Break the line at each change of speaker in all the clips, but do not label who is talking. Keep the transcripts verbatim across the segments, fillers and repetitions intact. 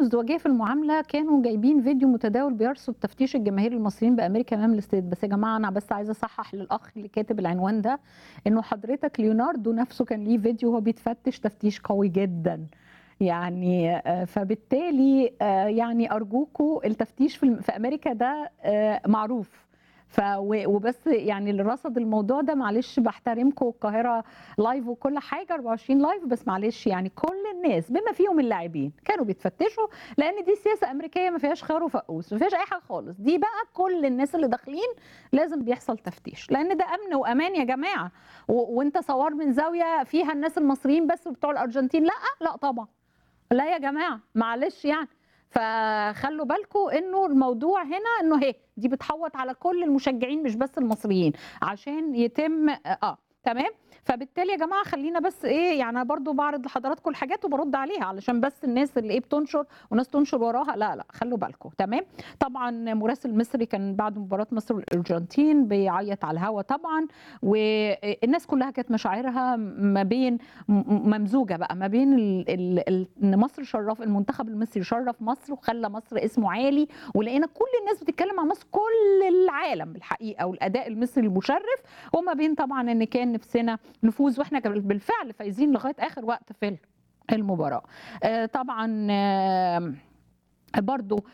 الازدواجيه في المعامله كانوا جايبين فيديو متداول بيرصد تفتيش الجماهير المصريين بامريكا امام الاستاد. بس يا جماعه انا بس عايزه اصحح للاخ اللي كاتب العنوان ده انه حضرتك ليوناردو نفسه كان ليه فيديو وهو بيتفتش تفتيش قوي جدا. يعني فبالتالي يعني ارجوكوا التفتيش في في امريكا ده معروف. ف وبس يعني اللي رصد الموضوع ده معلش بحترمكم القاهره لايف وكل حاجه أربعة وعشرين لايف، بس معلش يعني كل الناس بما فيهم اللاعبين كانوا بيتفتشوا، لان دي سياسه امريكيه ما فيهاش خيار وفقوس، ما فيهاش اي حاجه خالص. دي بقى كل الناس اللي داخلين لازم بيحصل تفتيش، لان ده امن وامان يا جماعه. وانت صور من زاويه فيها الناس المصريين بس وبتوع الارجنتين، لا لا طبعا، لا يا جماعه معلش يعني. فخلوا بالكم انه الموضوع هنا انه هي دي بتحوط على كل المشجعين مش بس المصريين عشان يتم اه تمام. فبالتالي يا جماعه خلينا بس ايه، يعني انا برضو بعرض لحضراتكم الحاجات وبرد عليها علشان بس الناس اللي ايه بتنشر وناس تنشر وراها، لا لا خلوا بالكم تمام. طبعا مراسل مصري كان بعد مباراه مصر والارجنتين بيعيط على الهوا طبعا، والناس كلها كانت مشاعرها ما بين ممزوجه بقى ما بين ان مصر شرف المنتخب المصري شرف مصر وخلى مصر اسمه عالي، ولقينا كل الناس بتتكلم عن مصر كل العالم بالحقيقه والاداء المصري المشرف، وما بين طبعا ان كان نفسنا نفوز واحنا بالفعل فايزين لغايه اخر وقت في المباراه. طبعا برضو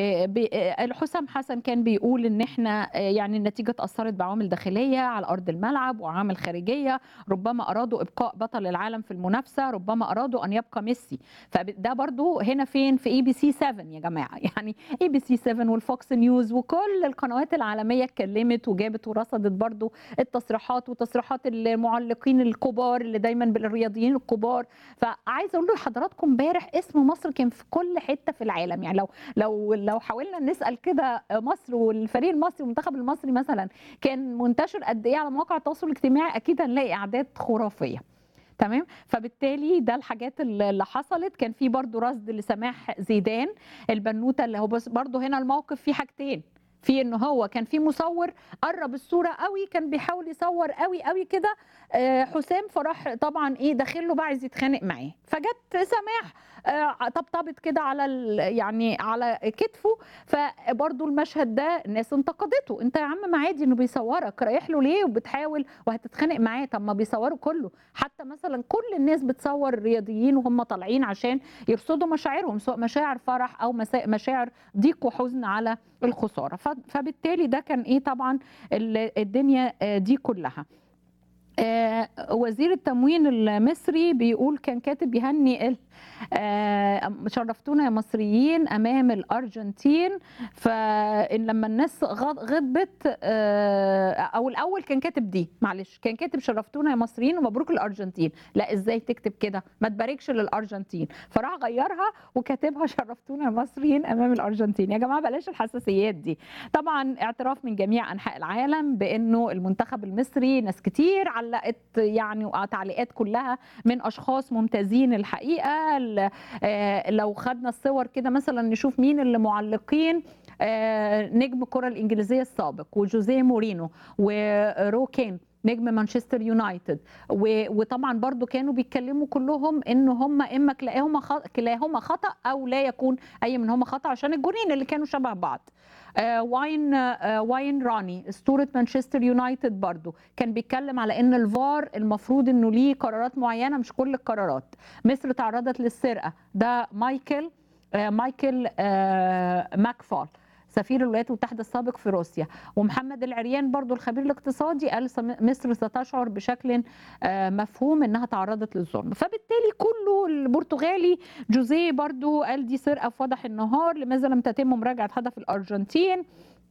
حسام حسن كان بيقول ان احنا يعني النتيجه اتاثرت بعوامل داخليه على ارض الملعب وعوامل خارجيه، ربما ارادوا ابقاء بطل العالم في المنافسه، ربما ارادوا ان يبقى ميسي. فده برضو هنا فين في اي بي سي سبعة يا جماعه، يعني اي بي سي سبعة والفوكس نيوز وكل القنوات العالميه اتكلمت وجابت ورصدت برضو التصريحات وتصريحات المعلقين الكبار اللي دايما بالرياضيين الكبار. فعايزه اقول لحضراتكم امبارح اسم مصر كان في كل حته في العالم. يعني لو لو لو حاولنا نسال كده مصر والفريق المصري والمنتخب المصري مثلا كان منتشر قد ايه على مواقع التواصل الاجتماعي، اكيد هنلاقي اعداد خرافيه تمام. فبالتالي ده الحاجات اللي حصلت. كان في برضو رصد لسماح زيدان البنوته اللي هو بس برضو هنا الموقف فيه حاجتين، في ان هو كان في مصور قرب الصوره قوي كان بيحاول يصور قوي قوي كده حسام، فراح طبعا ايه داخل له بقى عايز يتخانق معاه، فجت سماح طبطبت كده على يعني على كتفه. فبرضو المشهد ده الناس انتقدته، انت يا عم ما عادي انه بيصورك رايح له ليه وبتحاول وهتتخانق معاه؟ طب ما بيصوروا كله، حتى مثلا كل الناس بتصور الرياضيين وهم طالعين عشان يرصدوا مشاعرهم سواء مشاعر فرح او مشاعر ضيق وحزن على الخساره. فبالتالي ده كان ايه طبعا الدنيا دي كلها. آه وزير التموين المصري بيقول كان كاتب يهني آه شرفتونا يا مصريين امام الارجنتين. فان لما الناس غضبت آه او الاول كان كاتب دي معلش كان كاتب شرفتونا يا مصريين ومبروك الارجنتين، لا ازاي تكتب كده ما تباركش للارجنتين، فراح غيرها وكاتبها شرفتونا يا مصريين امام الارجنتين. يا جماعه بلاش الحساسيات دي. طبعا اعتراف من جميع انحاء العالم بانه المنتخب المصري ناس كتير علقت يعني تعليقات كلها من اشخاص ممتازين الحقيقه. لو خدنا الصور كده مثلا نشوف مين اللي معلقين، نجم الكره الانجليزيه السابق وجوزيه مورينو وروكين نجم مانشستر يونايتد، وطبعا برضو كانوا بيتكلموا كلهم ان هم اما كلاهما كلاهما خطا او لا يكون اي منهما خطا عشان الجونين اللي كانوا شبه بعض. آه واين آه واين راني اسطوره مانشستر يونايتد برضو كان بيتكلم على ان الفار المفروض انه ليه قرارات معينه مش كل القرارات. مصر تعرضت للسرقه، ده مايكل آه مايكل آه ماكفال سفير الولايات المتحده السابق في روسيا. ومحمد العريان برضو الخبير الاقتصادي قال مصر ستشعر بشكل مفهوم انها تعرضت للظلم. فبالتالي كله البرتغالي جوزيه برضو قال دي سرقه في وضح النهار، لماذا لم تتم مراجعه هدف الارجنتين.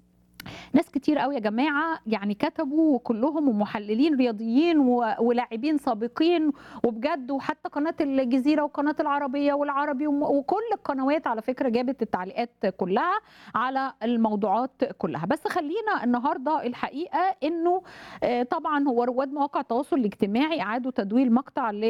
ناس كتير قوي يا جماعه يعني كتبوا وكلهم ومحللين رياضيين ولاعبين سابقين وبجد، وحتى قناه الجزيره وقناه العربيه والعربي وكل القنوات على فكره جابت التعليقات كلها على الموضوعات كلها. بس خلينا النهارده الحقيقه انه طبعا هو رواد مواقع التواصل الاجتماعي اعادوا تدوير مقطع